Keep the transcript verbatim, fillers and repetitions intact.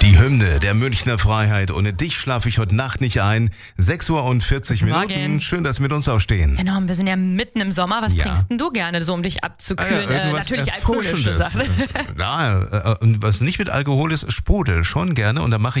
Die Hymne der Münchner Freiheit. Ohne dich schlafe ich heute Nacht nicht ein. sechs Uhr und vierzig Minuten. Morgen. Schön, dass Sie mit uns aufstehen. Genau, wir sind ja mitten im Sommer. Was Ja. trinkst denn du gerne, so um dich abzukühlen? Ah ja, äh, irgendwas natürlich alkoholische Erfrischendes. Sachen. Ja, äh, und was nicht mit Alkohol ist, Sprudel. Schon gerne. Und da mache ich